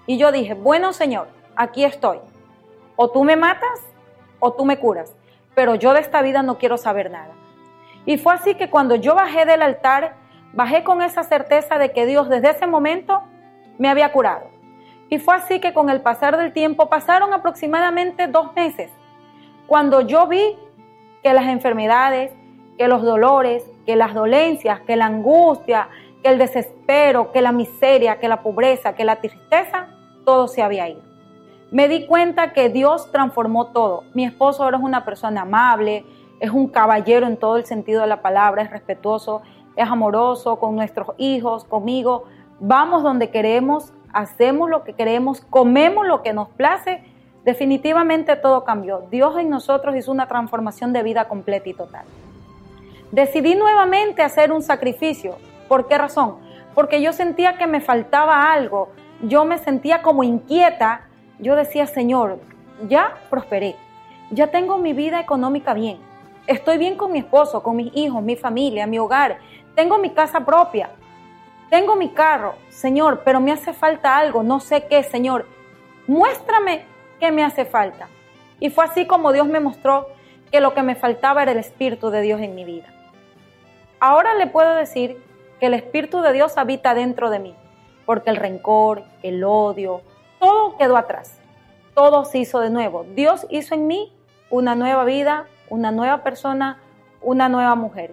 Y yo dije, bueno, Señor, aquí estoy. O tú me matas o tú me curas, pero yo de esta vida no quiero saber nada. Y fue así que cuando yo bajé del altar, bajé con esa certeza de que Dios desde ese momento me había curado. Y fue así que con el pasar del tiempo, pasaron aproximadamente 2 meses, cuando yo vi que las enfermedades, que los dolores, que las dolencias, que la angustia, que el desespero, que la miseria, que la pobreza, que la tristeza, todo se había ido. Me di cuenta que Dios transformó todo. Mi esposo ahora es una persona amable, es un caballero en todo el sentido de la palabra, es respetuoso, es amoroso con nuestros hijos, conmigo. Vamos donde queremos, hacemos lo que queremos, comemos lo que nos place. Definitivamente todo cambió. Dios en nosotros hizo una transformación de vida completa y total. Decidí nuevamente hacer un sacrificio. ¿Por qué razón? Porque yo sentía que me faltaba algo. Yo me sentía como inquieta. Yo decía, Señor, ya prosperé. Ya tengo mi vida económica bien. Estoy bien con mi esposo, con mis hijos, mi familia, mi hogar. Tengo mi casa propia. Tengo mi carro. Señor, pero me hace falta algo. No sé qué, Señor. Muéstrame qué me hace falta. Y fue así como Dios me mostró que lo que me faltaba era el Espíritu de Dios en mi vida. Ahora le puedo decir que el Espíritu de Dios habita dentro de mí, porque el rencor, el odio, todo quedó atrás. Todo se hizo de nuevo. Dios hizo en mí una nueva vida, una nueva persona, una nueva mujer.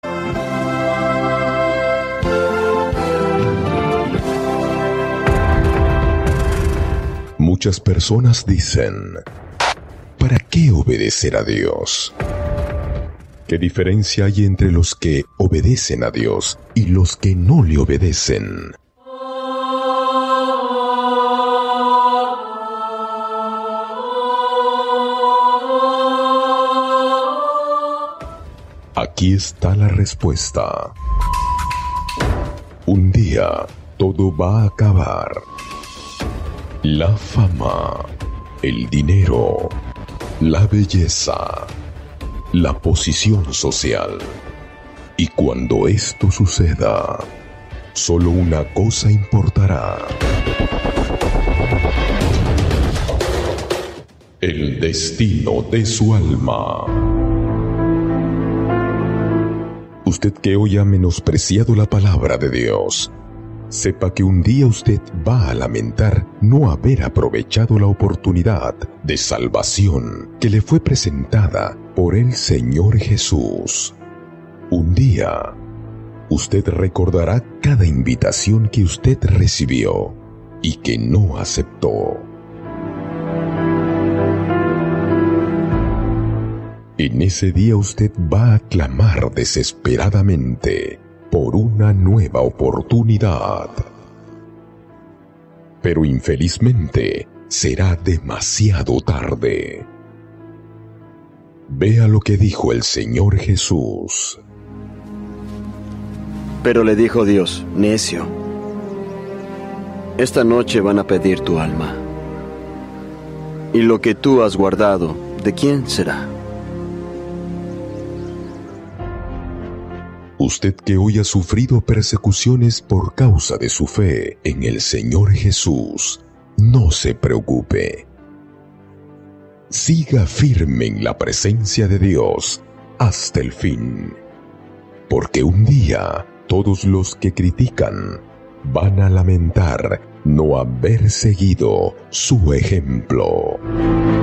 Muchas personas dicen, ¿para qué obedecer a Dios? ¿Qué diferencia hay entre los que obedecen a Dios y los que no le obedecen? Aquí está la respuesta. Un día todo va a acabar. La fama, el dinero, la belleza, la posición social. Y cuando esto suceda, solo una cosa importará: el destino de su alma. Usted que hoy ha menospreciado la palabra de Dios, sepa que un día usted va a lamentar no haber aprovechado la oportunidad de salvación que le fue presentada por el Señor Jesús. Un día, usted recordará cada invitación que usted recibió y que no aceptó. En ese día usted va a clamar desesperadamente por una nueva oportunidad. Pero infelizmente será demasiado tarde. Vea lo que dijo el Señor Jesús. Pero le dijo Dios, necio, esta noche van a pedir tu alma. Y lo que tú has guardado, ¿de quién será? Usted que hoy ha sufrido persecuciones por causa de su fe en el Señor Jesús, no se preocupe. Siga firme en la presencia de Dios hasta el fin, porque un día todos los que critican van a lamentar no haber seguido su ejemplo.